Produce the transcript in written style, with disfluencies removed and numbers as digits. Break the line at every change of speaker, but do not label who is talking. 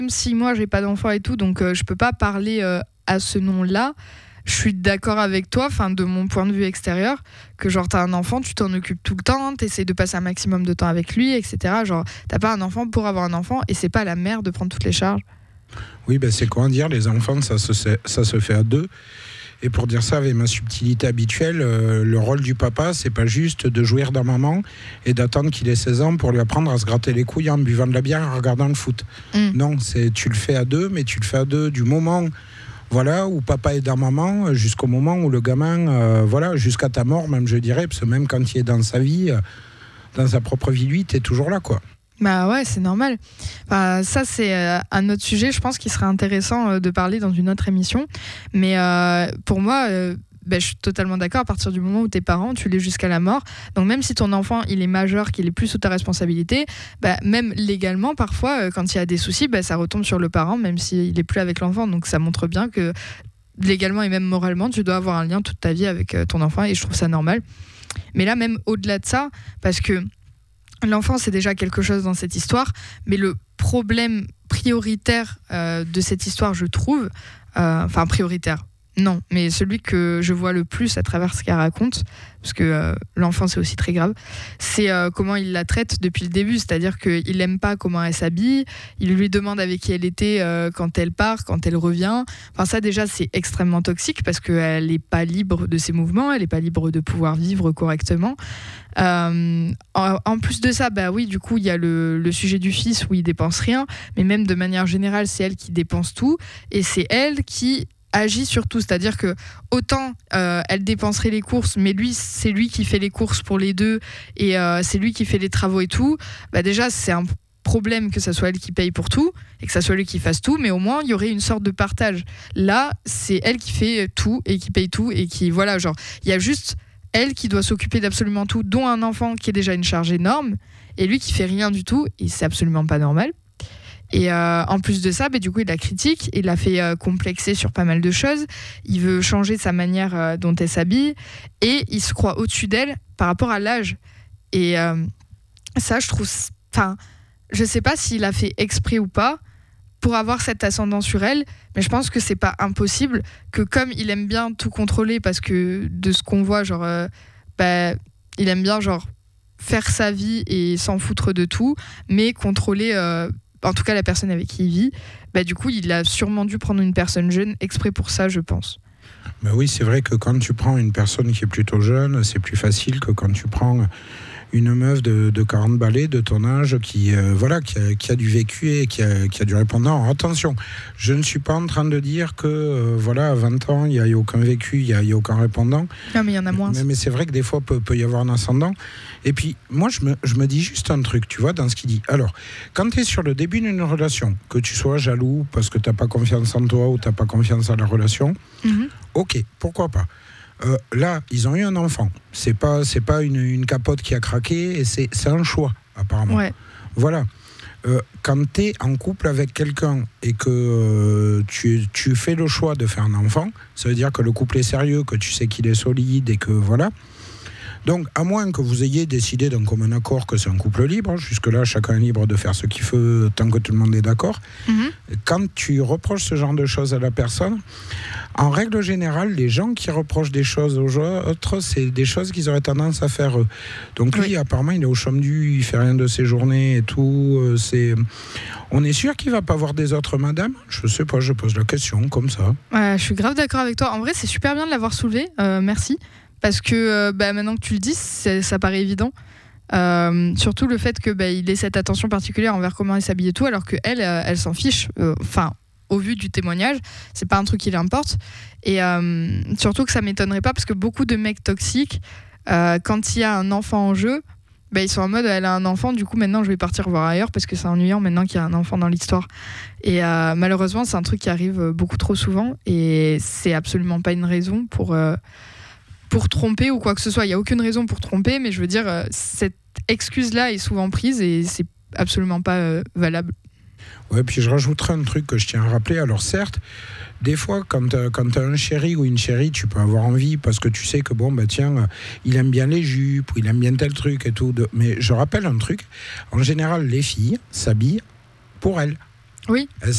Même si moi j'ai pas d'enfant et tout, donc je peux pas parler à ce nom-là. Je suis d'accord avec toi, de mon point de vue extérieur, que genre t'as un enfant, tu t'en occupes tout le temps, t'essaies de passer un maximum de temps avec lui, etc. Genre t'as pas un enfant pour avoir un enfant et c'est pas à la mère de prendre toutes les charges.
Oui, c'est comment dire, les enfants, ça se fait à deux. Et pour dire ça avec ma subtilité habituelle, le rôle du papa, c'est pas juste de jouir dans maman et d'attendre qu'il ait 16 ans pour lui apprendre à se gratter les couilles en buvant de la bière et en regardant le foot. Non, tu le fais à deux, mais tu le fais à deux du moment où papa est dans maman jusqu'au moment où le gamin, jusqu'à ta mort même, je dirais, parce que même quand il est dans sa vie, dans sa propre vie, lui, t'es toujours là, quoi.
Bah ouais, c'est normal. Ça, c'est un autre sujet, je pense, qui serait intéressant de parler dans une autre émission. Mais pour moi, je suis totalement d'accord. À partir du moment où t'es parent, tu l'es jusqu'à la mort. Donc même si ton enfant, il est majeur, qu'il est plus sous ta responsabilité, même légalement, parfois, quand il y a des soucis, ça retombe sur le parent, même s'il est plus avec l'enfant. Donc ça montre bien que légalement et même moralement, tu dois avoir un lien toute ta vie avec ton enfant. Et je trouve ça normal. Mais là, même au-delà de ça, parce que l'enfant, c'est déjà quelque chose dans cette histoire, mais le problème prioritaire de cette histoire, je trouve, prioritaire, non, mais celui que je vois le plus à travers ce qu'elle raconte, parce que l'enfant, c'est aussi très grave, c'est comment il la traite depuis le début, c'est-à-dire qu'il n'aime pas comment elle s'habille, il lui demande avec qui elle était quand elle part, quand elle revient. Ça, déjà, c'est extrêmement toxique, parce qu'elle n'est pas libre de ses mouvements, elle n'est pas libre de pouvoir vivre correctement. En plus de ça, oui, du coup, il y a le sujet du fils où il dépense rien, mais même de manière générale, c'est elle qui dépense tout, et c'est elle qui agit sur tout, c'est-à-dire que autant elle dépenserait les courses, mais c'est lui qui fait les courses pour les deux, et c'est lui qui fait les travaux et tout. Déjà, c'est un problème que ça soit elle qui paye pour tout et que ça soit lui qui fasse tout, mais au moins il y aurait une sorte de partage. Là, c'est elle qui fait tout et qui paye tout, et qui, il y a juste elle qui doit s'occuper d'absolument tout, dont un enfant qui est déjà une charge énorme, et lui qui fait rien du tout, et c'est absolument pas normal. Et en plus de ça, du coup, il la critique, il la fait complexer sur pas mal de choses. Il veut changer sa manière dont elle s'habille, et il se croit au-dessus d'elle par rapport à l'âge. Et ça, je trouve... je sais pas s'il a fait exprès ou pas pour avoir cet ascendant sur elle, mais je pense que c'est pas impossible, que comme il aime bien tout contrôler, parce que de ce qu'on voit, il aime bien faire sa vie et s'en foutre de tout, mais contrôler... en tout cas la personne avec qui il vit, du coup il a sûrement dû prendre une personne jeune exprès pour ça, je pense.
Oui, c'est vrai que quand tu prends une personne qui est plutôt jeune, c'est plus facile que quand tu prends une meuf de 40 balais de ton âge qui a du vécu et qui a du répondant. Attention, je ne suis pas en train de dire que à 20 ans, il n'y a aucun vécu, il n'y a aucun répondant.
Non, mais il y en a moins.
Mais c'est vrai que des fois, peut y avoir un ascendant. Et puis, moi, je me dis juste un truc, tu vois, dans ce qu'il dit. Alors, quand tu es sur le début d'une relation, que tu sois jaloux parce que tu n'as pas confiance en toi ou tu n'as pas confiance en la relation, ok, pourquoi pas. Là, ils ont eu un enfant. C'est pas une capote qui a craqué, et c'est un choix, apparemment.
Ouais.
Voilà. Quand tu es en couple avec quelqu'un et que tu fais le choix de faire un enfant, ça veut dire que le couple est sérieux, que tu sais qu'il est solide et que voilà. Donc, à moins que vous ayez décidé d'un commun accord que c'est un couple libre, jusque-là, chacun est libre de faire ce qu'il veut tant que tout le monde est d'accord. Quand tu reproches ce genre de choses à la personne, en règle générale, les gens qui reprochent des choses aux autres, c'est des choses qu'ils auraient tendance à faire eux. Donc lui, apparemment, il est au chôme du, il fait rien de ses journées et tout. On est sûr qu'il va pas voir des autres, madame ? Je sais pas, je pose la question comme ça.
Je suis grave d'accord avec toi. En vrai, c'est super bien de l'avoir soulevé. Merci. Parce que maintenant que tu le dis, ça paraît évident. Surtout le fait qu'il ait cette attention particulière envers comment il s'habille et tout, alors qu'elle, elle s'en fiche. Au vu du témoignage, c'est pas un truc qui l'importe. Et surtout que ça m'étonnerait pas, parce que beaucoup de mecs toxiques, quand il y a un enfant en jeu, ils sont en mode elle a un enfant, du coup maintenant je vais partir voir ailleurs parce que c'est ennuyant maintenant qu'il y a un enfant dans l'histoire. Et malheureusement, c'est un truc qui arrive beaucoup trop souvent, et c'est absolument pas une raison pour tromper ou quoi que ce soit. Il n'y a aucune raison pour tromper, mais je veux dire, cette excuse-là est souvent prise et c'est absolument pas valable.
Ouais, puis je rajouterai un truc que je tiens à rappeler. Alors certes, des fois, quand t'as un chéri ou une chérie, tu peux avoir envie parce que tu sais que il aime bien les jupes ou il aime bien tel truc et tout. Mais je rappelle un truc, en général, les filles s'habillent pour elles.
Oui.
Elles